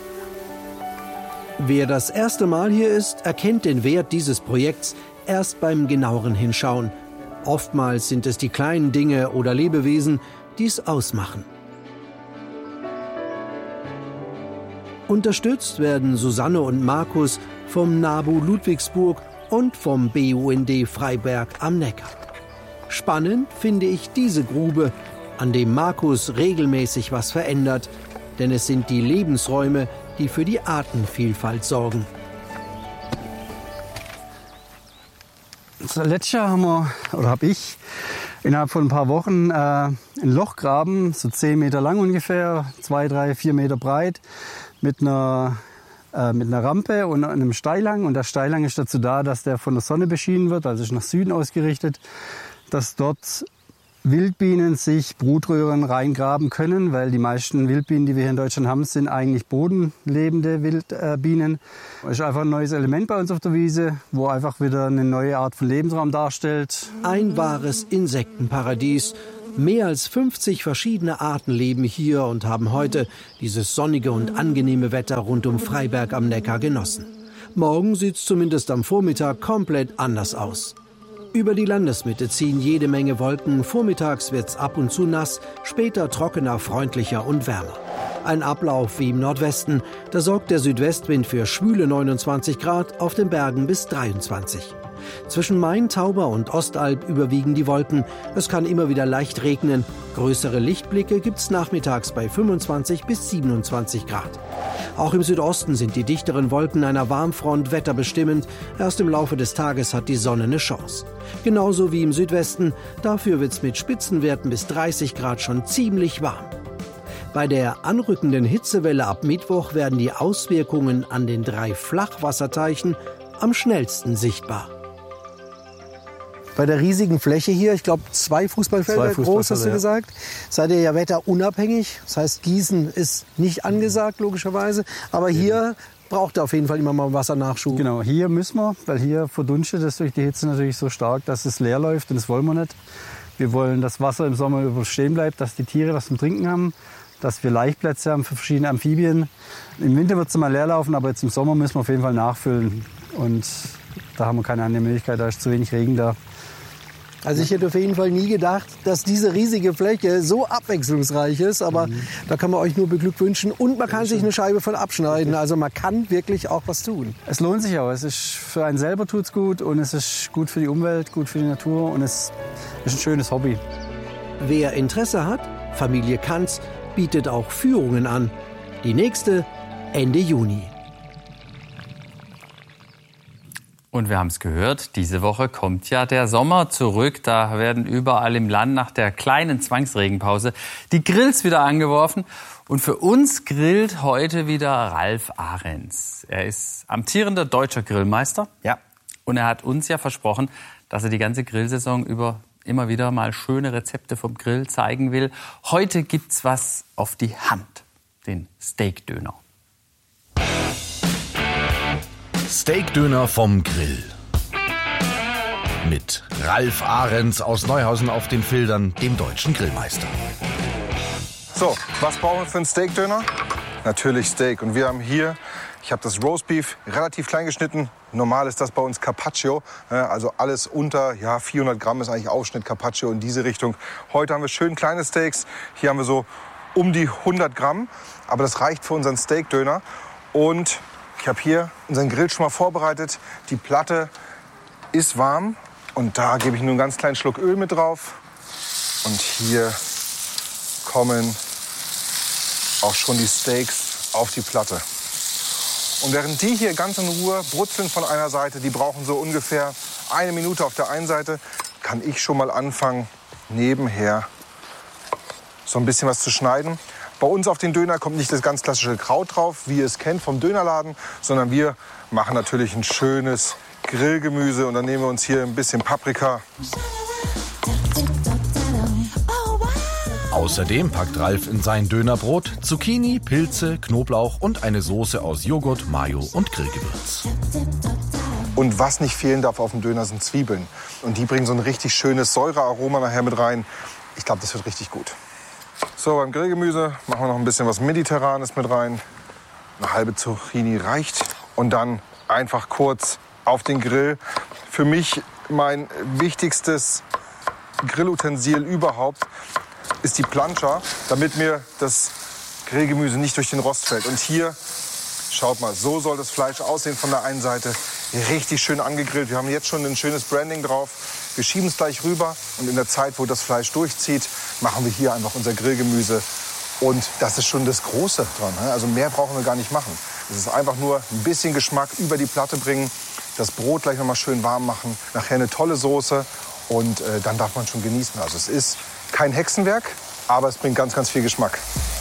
Wer das erste Mal hier ist, erkennt den Wert dieses Projekts erst beim genaueren Hinschauen. Oftmals sind es die kleinen Dinge oder Lebewesen, die es ausmachen. Unterstützt werden Susanne und Markus vom NABU Ludwigsburg und vom BUND Freiberg am Neckar. Spannend finde ich diese Grube, an dem Markus regelmäßig was verändert, denn es sind die Lebensräume, die für die Artenvielfalt sorgen. Letztes Jahr habe ich innerhalb von ein paar Wochen ein Loch graben, so 10 Meter lang ungefähr, 2, 3, 4 Meter breit, mit einer Rampe und einem Steilhang. Und der Steilhang ist dazu da, dass der von der Sonne beschienen wird, also ist nach Süden ausgerichtet, dass dort Wildbienen sich Brutröhren reingraben können, weil die meisten Wildbienen, die wir hier in Deutschland haben, sind eigentlich bodenlebende Wildbienen. Das ist einfach ein neues Element bei uns auf der Wiese, wo einfach wieder eine neue Art von Lebensraum darstellt. Ein wahres Insektenparadies. Mehr als 50 verschiedene Arten leben hier und haben heute dieses sonnige und angenehme Wetter rund um Freiberg am Neckar genossen. Morgen sieht es zumindest am Vormittag komplett anders aus. Über die Landesmitte ziehen jede Menge Wolken, vormittags wird's ab und zu nass, später trockener, freundlicher und wärmer. Ein Ablauf wie im Nordwesten, da sorgt der Südwestwind für schwüle 29 Grad, auf den Bergen bis 23. Zwischen Main, Tauber und Ostalb überwiegen die Wolken. Es kann immer wieder leicht regnen. Größere Lichtblicke gibt's nachmittags bei 25 bis 27 Grad. Auch im Südosten sind die dichteren Wolken einer Warmfront wetterbestimmend. Erst im Laufe des Tages hat die Sonne eine Chance. Genauso wie im Südwesten. Dafür wird's mit Spitzenwerten bis 30 Grad schon ziemlich warm. Bei der anrückenden Hitzewelle ab Mittwoch werden die Auswirkungen an den 3 Flachwasserteichen am schnellsten sichtbar. Bei der riesigen Fläche hier, ich glaube 2 Fußballfelder groß, hast du gesagt, seid ihr ja wetterunabhängig. Das heißt, Gießen ist nicht angesagt, logischerweise. Aber hier braucht ihr auf jeden Fall immer mal Wassernachschub. Genau, hier müssen wir, weil hier verdunstet es durch die Hitze natürlich so stark, dass es leer läuft. Und das wollen wir nicht. Wir wollen, dass Wasser im Sommer überstehen bleibt, dass die Tiere was zum Trinken haben, dass wir Laichplätze haben für verschiedene Amphibien. Im Winter wird es mal leer laufen, aber jetzt im Sommer müssen wir auf jeden Fall nachfüllen. Und da haben wir keine andere Möglichkeit, da ist zu wenig Regen da. Also ich hätte auf jeden Fall nie gedacht, dass diese riesige Fläche so abwechslungsreich ist. Aber da kann man euch nur beglückwünschen. Und man kann sich eine Scheibe von abschneiden. Also man kann wirklich auch was tun. Es lohnt sich auch. Es ist für einen selber tut's gut. Und es ist gut für die Umwelt, gut für die Natur. Und es ist ein schönes Hobby. Wer Interesse hat, Familie Kanz bietet auch Führungen an. Die nächste Ende Juni. Und wir haben es gehört, diese Woche kommt ja der Sommer zurück. Da werden überall im Land nach der kleinen Zwangsregenpause die Grills wieder angeworfen. Und für uns grillt heute wieder Ralf Ahrens. Er ist amtierender deutscher Grillmeister. Ja. Und er hat uns ja versprochen, dass er die ganze Grillsaison über immer wieder mal schöne Rezepte vom Grill zeigen will. Heute gibt's was auf die Hand. Den Steakdöner. Steakdöner vom Grill. Mit Ralf Ahrens aus Neuhausen auf den Fildern, dem deutschen Grillmeister. So, was brauchen wir für einen Steakdöner? Natürlich Steak. Und wir haben hier, ich habe das Roastbeef relativ klein geschnitten. Normal ist das bei uns Carpaccio. Also alles unter 400 Gramm ist eigentlich Aufschnitt Carpaccio in diese Richtung. Heute haben wir schön kleine Steaks. Hier haben wir so um die 100 Gramm. Aber das reicht für unseren Steakdöner. Und ich habe hier unseren Grill schon mal vorbereitet. Die Platte ist warm und da gebe ich nur einen ganz kleinen Schluck Öl mit drauf. Und hier kommen auch schon die Steaks auf die Platte. Und während die hier ganz in Ruhe brutzeln von einer Seite, die brauchen so ungefähr 1 Minute auf der einen Seite, kann ich schon mal anfangen, nebenher so ein bisschen was zu schneiden. Bei uns auf den Döner kommt nicht das ganz klassische Kraut drauf, wie ihr es kennt vom Dönerladen, sondern wir machen natürlich ein schönes Grillgemüse. Und dann nehmen wir uns hier ein bisschen Paprika, Außerdem packt Ralf in sein Dönerbrot Zucchini, Pilze, Knoblauch und eine Soße aus Joghurt, Mayo und Grillgewürz. Und was nicht fehlen darf auf dem Döner sind Zwiebeln. Und die bringen so ein richtig schönes Säurearoma nachher mit rein. Ich glaube, das wird richtig gut. So, beim Grillgemüse machen wir noch ein bisschen was Mediterranes mit rein. Eine halbe Zucchini reicht. Und dann einfach kurz auf den Grill. Für mich mein wichtigstes Grillutensil überhaupt ist die Plancha, damit mir das Grillgemüse nicht durch den Rost fällt. Und hier, schaut mal, so soll das Fleisch aussehen von der einen Seite. Richtig schön angegrillt. Wir haben jetzt schon ein schönes Branding drauf. Wir schieben es gleich rüber und in der Zeit, wo das Fleisch durchzieht, machen wir hier einfach unser Grillgemüse. Und das ist schon das Große dran. Also mehr brauchen wir gar nicht machen. Es ist einfach nur ein bisschen Geschmack über die Platte bringen, das Brot gleich noch mal schön warm machen, nachher eine tolle Soße und dann darf man schon genießen. Also es ist kein Hexenwerk, aber es bringt ganz, ganz viel Geschmack.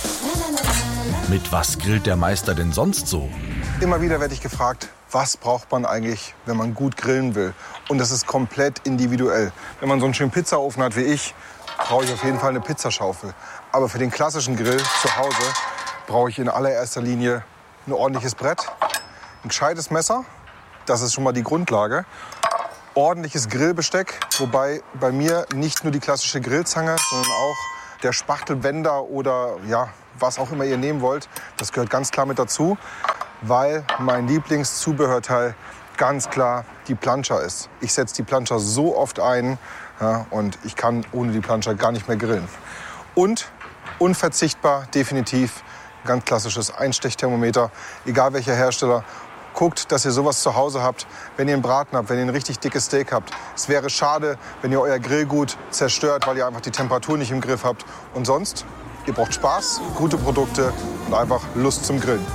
Mit was grillt der Meister denn sonst so? Immer wieder werde ich gefragt, was braucht man eigentlich, wenn man gut grillen will? Und das ist komplett individuell. Wenn man so einen schönen Pizzaofen hat wie ich, brauche ich auf jeden Fall eine Pizzaschaufel. Aber für den klassischen Grill zu Hause brauche ich in allererster Linie ein ordentliches Brett, ein gescheites Messer, das ist schon mal die Grundlage, ordentliches Grillbesteck, wobei bei mir nicht nur die klassische Grillzange, sondern auch der Spachtelwender oder ja, was auch immer ihr nehmen wollt, das gehört ganz klar mit dazu, weil mein Lieblingszubehörteil ganz klar die Plancha ist. Ich setze die Plancha so oft ein, ja, und ich kann ohne die Plancha gar nicht mehr grillen. Und unverzichtbar, definitiv, ganz klassisches Einstechthermometer, egal welcher Hersteller. Guckt, dass ihr sowas zu Hause habt, wenn ihr einen Braten habt, wenn ihr ein richtig dickes Steak habt. Es wäre schade, wenn ihr euer Grillgut zerstört, weil ihr einfach die Temperatur nicht im Griff habt. Und sonst, ihr braucht Spaß, gute Produkte und einfach Lust zum Grillen.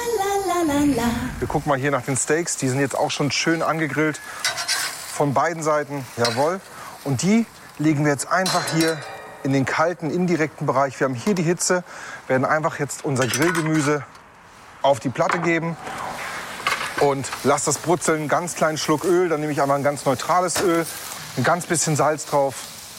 Wir gucken mal hier nach den Steaks. Die sind jetzt auch schon schön angegrillt. Von beiden Seiten, jawohl. Und die legen wir jetzt einfach hier in den kalten, indirekten Bereich. Wir haben hier die Hitze, werden einfach jetzt unser Grillgemüse auf die Platte geben. Und lasst das brutzeln, einen ganz kleinen Schluck Öl. Dann nehme ich einmal ein ganz neutrales Öl, ein ganz bisschen Salz drauf.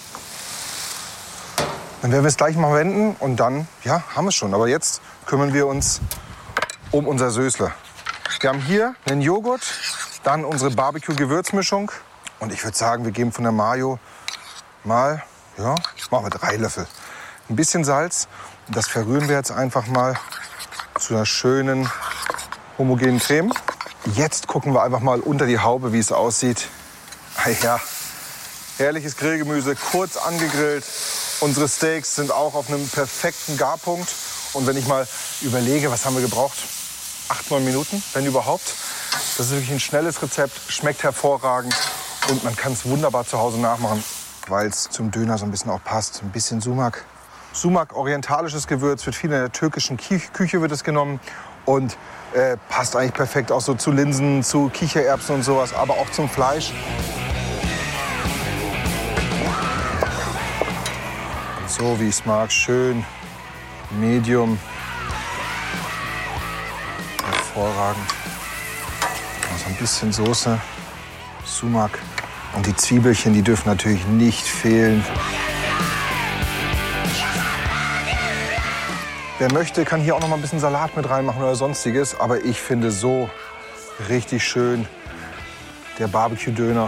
Dann werden wir es gleich mal wenden und dann, ja, haben wir es schon. Aber jetzt kümmern wir uns um unser Sösle. Wir haben hier einen Joghurt, dann unsere Barbecue-Gewürzmischung. Und ich würde sagen, wir geben von der Mayo mal, ja, machen wir 3 Löffel. Ein bisschen Salz. Und das verrühren wir jetzt einfach mal zu einer schönen, homogenen Creme. Jetzt gucken wir einfach mal unter die Haube, wie es aussieht. Ja, herrliches Grillgemüse, kurz angegrillt. Unsere Steaks sind auch auf einem perfekten Garpunkt. Und wenn ich mal überlege, was haben wir gebraucht? 8, 9 Minuten, wenn überhaupt. Das ist wirklich ein schnelles Rezept, schmeckt hervorragend. Und man kann es wunderbar zu Hause nachmachen, weil es zum Döner so ein bisschen auch passt. Ein bisschen Sumak. Sumak, orientalisches Gewürz, wird viel in der türkischen Küche wird es genommen. Und passt eigentlich perfekt auch so zu Linsen, zu Kichererbsen und sowas, aber auch zum Fleisch. So wie ich es mag, schön, medium, hervorragend. Also ein bisschen Soße, Sumak und die Zwiebelchen, die dürfen natürlich nicht fehlen. Wer möchte, kann hier auch noch mal ein bisschen Salat mit reinmachen oder sonstiges. Aber ich finde so richtig schön der Barbecue-Döner.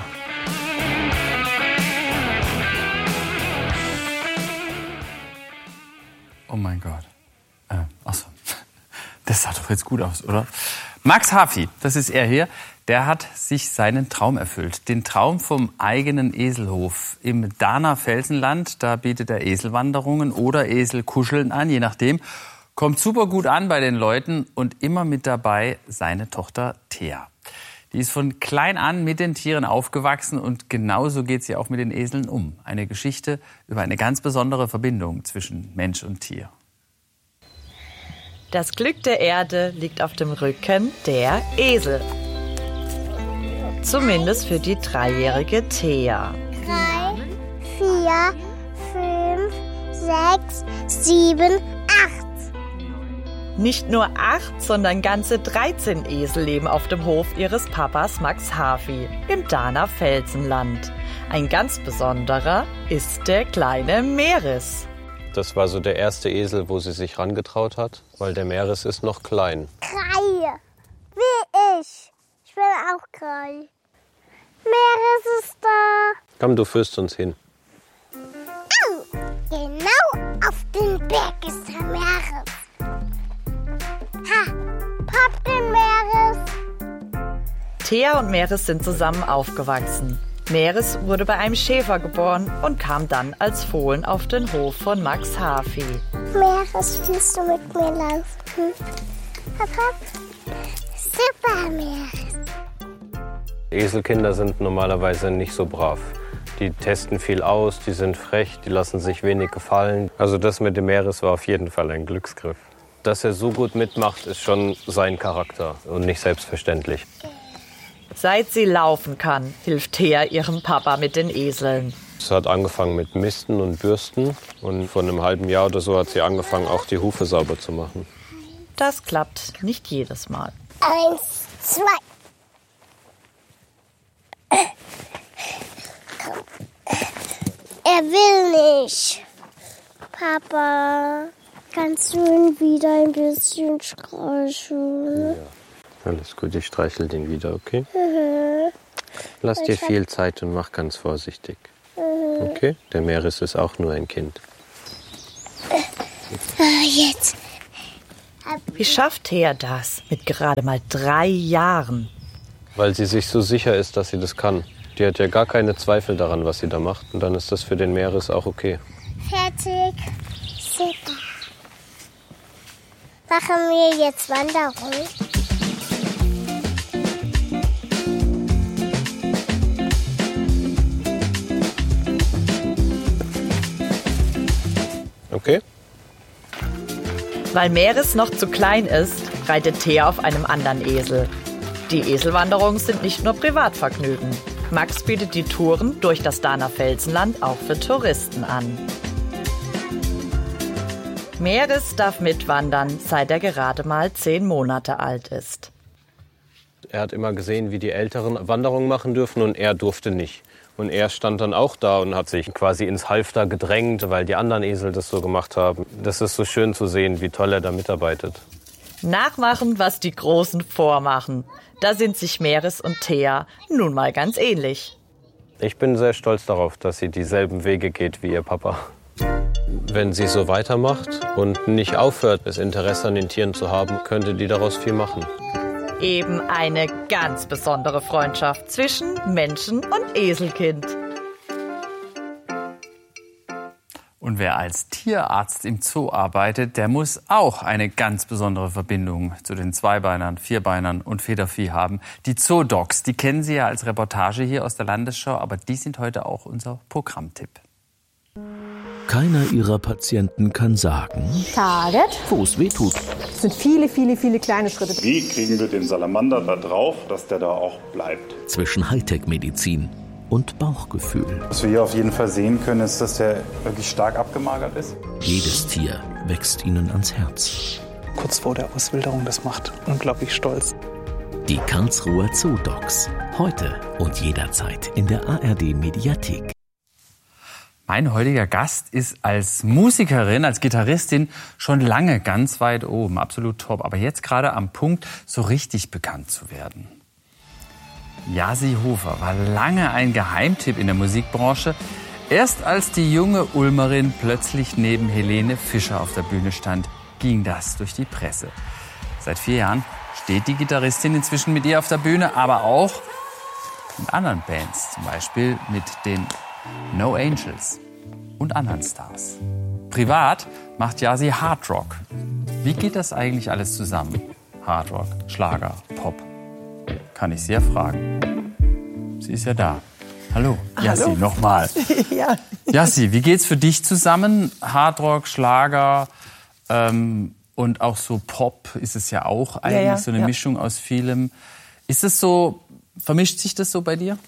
Oh mein Gott. Achso. Das sah doch jetzt gut aus, oder? Max Hafi, das ist er hier, der hat sich seinen Traum erfüllt. Den Traum vom eigenen Eselhof im Dahner Felsenland. Da bietet er Eselwanderungen oder Eselkuscheln an, je nachdem. Kommt super gut an bei den Leuten und immer mit dabei seine Tochter Thea. Die ist von klein an mit den Tieren aufgewachsen und genauso geht sie auch mit den Eseln um. Eine Geschichte über eine ganz besondere Verbindung zwischen Mensch und Tier. Das Glück der Erde liegt auf dem Rücken der Esel. Zumindest für die 3-jährige Thea. 3, 4, 5, 6, 7, 8. Nicht nur 8, sondern ganze 13 Esel leben auf dem Hof ihres Papas Max Hafi im Dahner Felsenland. Ein ganz besonderer ist der kleine Meris. Das war so der erste Esel, wo sie sich rangetraut hat, weil der Meeres ist noch klein. Krähe, wie ich. Ich will auch Krähe. Meeres ist da. Komm, du führst uns hin. Au, genau auf den Berg ist der Meeres. Ha, Pop den Meeres. Thea und Meeres sind zusammen aufgewachsen. Meeres wurde bei einem Schäfer geboren und kam dann als Fohlen auf den Hof von Max Hafi. Meeres, willst du mit mir laufen? Hopp, hopp. Super, Meeres. Eselkinder sind normalerweise nicht so brav. Die testen viel aus, die sind frech, die lassen sich wenig gefallen. Also das mit dem Meeres war auf jeden Fall ein Glücksgriff. Dass er so gut mitmacht, ist schon sein Charakter und nicht selbstverständlich. Seit sie laufen kann, hilft Thea ihrem Papa mit den Eseln. Es hat angefangen mit Misten und Bürsten und vor einem halben Jahr oder so hat sie angefangen, auch die Hufe sauber zu machen. Das klappt nicht jedes Mal. 1, 2. Er will nicht. Papa, kannst du ihn wieder ein bisschen streicheln? Ja. Alles gut, ich streichel den wieder, okay? Lass dir viel Zeit und mach ganz vorsichtig. Okay? Der Meeres ist auch nur ein Kind. Jetzt. Wie schafft Thea das mit gerade mal 3 Jahren? Weil sie sich so sicher ist, dass sie das kann. Die hat ja gar keine Zweifel daran, was sie da macht. Und dann ist das für den Meeres auch okay. Fertig. Super. Machen wir jetzt Wanderung? Okay. Weil Meeres noch zu klein ist, reitet Thea auf einem anderen Esel. Die Eselwanderungen sind nicht nur Privatvergnügen. Max bietet die Touren durch das Dahner Felsenland auch für Touristen an. Meeres darf mitwandern, seit er gerade mal 10 Monate alt ist. Er hat immer gesehen, wie die Älteren Wanderungen machen dürfen und er durfte nicht. Und er stand dann auch da und hat sich quasi ins Halfter gedrängt, weil die anderen Esel das so gemacht haben. Das ist so schön zu sehen, wie toll er da mitarbeitet. Nachmachen, was die Großen vormachen. Da sind sich Meeres und Thea nun mal ganz ähnlich. Ich bin sehr stolz darauf, dass sie dieselben Wege geht wie ihr Papa. Wenn sie so weitermacht und nicht aufhört, das Interesse an den Tieren zu haben, könnte die daraus viel machen. Eben eine ganz besondere Freundschaft zwischen Menschen und Eselkind. Und wer als Tierarzt im Zoo arbeitet, der muss auch eine ganz besondere Verbindung zu den Zweibeinern, Vierbeinern und Federvieh haben. Die Zoodocs, die kennen Sie ja als Reportage hier aus der Landesschau, aber die sind heute auch unser Programmtipp. Keiner ihrer Patienten kann sagen, wo es weh tut. Es sind viele, viele, viele kleine Schritte. Wie kriegen wir den Salamander da drauf, dass der da auch bleibt? Zwischen Hightech-Medizin und Bauchgefühl. Was wir hier auf jeden Fall sehen können, ist, dass der wirklich stark abgemagert ist. Jedes Tier wächst ihnen ans Herz. Kurz vor der Auswilderung, das macht unglaublich stolz. Die Karlsruher Zoodocs. Heute und jederzeit in der ARD-Mediathek. Mein heutiger Gast ist als Musikerin, als Gitarristin schon lange ganz weit oben, absolut top. Aber jetzt gerade am Punkt, so richtig bekannt zu werden. Jasi Hofer war lange ein Geheimtipp in der Musikbranche. Erst als die junge Ulmerin plötzlich neben Helene Fischer auf der Bühne stand, ging das durch die Presse. Seit 4 Jahren steht die Gitarristin inzwischen mit ihr auf der Bühne, aber auch mit anderen Bands, zum Beispiel mit den No Angels und anderen Stars. Privat macht Jasi Hardrock. Wie geht das eigentlich alles zusammen? Hardrock, Schlager, Pop. Kann ich Sie ja fragen. Sie ist ja da. Hallo, Jasi, nochmal. Ja. Jasi, wie geht's für dich zusammen? Hardrock, Schlager und auch so Pop ist es ja auch eigentlich, so eine Mischung aus vielem. Ist es so, vermischt sich das so bei dir?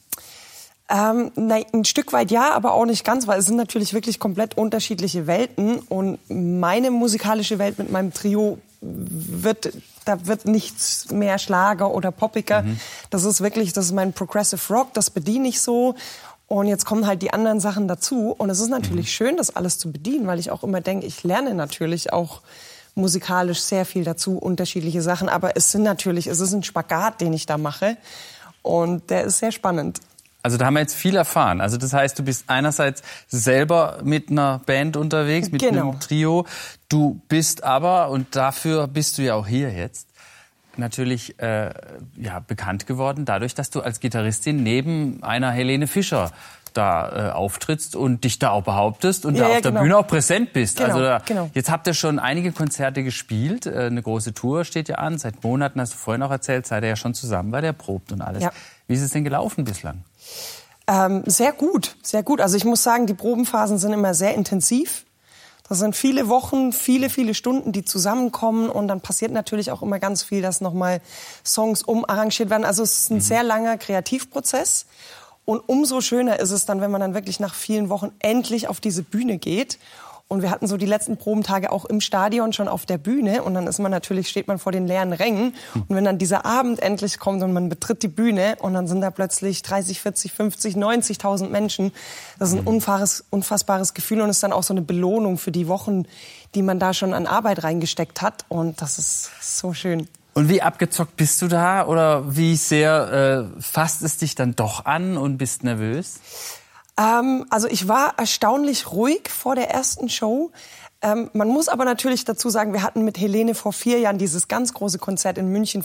Nein, ein Stück weit ja, aber auch nicht ganz, weil es sind natürlich wirklich komplett unterschiedliche Welten. Und meine musikalische Welt mit meinem Trio da wird nichts mehr Schlager oder poppiger. Das ist mein Progressive Rock, das bediene ich so. Und jetzt kommen halt die anderen Sachen dazu. Und es ist natürlich schön, das alles zu bedienen, weil ich auch immer denke, ich lerne natürlich auch musikalisch sehr viel dazu, unterschiedliche Sachen. Aber es ist ein Spagat, den ich da mache. Und der ist sehr spannend. Also da haben wir jetzt viel erfahren. Also das heißt, du bist einerseits selber mit einer Band unterwegs, mit einem Trio. Du bist aber, und dafür bist du ja auch hier jetzt, natürlich bekannt geworden, dadurch, dass du als Gitarristin neben einer Helene Fischer da auftrittst und dich da auch behauptest und da auf der Bühne auch präsent bist. Jetzt habt ihr schon einige Konzerte gespielt, eine große Tour steht ja an, seit Monaten, hast du vorhin auch erzählt, seid ihr ja schon zusammen, weil ihr probt und alles. Ja. Wie ist es denn gelaufen bislang? Sehr gut, sehr gut. Also ich muss sagen, die Probenphasen sind immer sehr intensiv. Das sind viele Wochen, viele Stunden, die zusammenkommen. Und dann passiert natürlich auch immer ganz viel, dass nochmal Songs umarrangiert werden. Also es ist ein sehr langer Kreativprozess. Und umso schöner ist es dann, wenn man dann wirklich nach vielen Wochen endlich auf diese Bühne geht. Und wir hatten so die letzten Probentage auch im Stadion schon auf der Bühne. Und dann steht man vor den leeren Rängen. Und wenn dann dieser Abend endlich kommt und man betritt die Bühne und dann sind da plötzlich 30, 40, 50, 90.000 Menschen. Das ist ein unfassbares Gefühl und ist dann auch so eine Belohnung für die Wochen, die man da schon an Arbeit reingesteckt hat. Und das ist so schön. Und wie abgezockt bist du da? Oder wie sehr fasst es dich dann doch an und bist nervös? Also ich war erstaunlich ruhig vor der ersten Show. Man muss aber natürlich dazu sagen, wir hatten mit Helene vor 4 Jahren dieses ganz große Konzert in München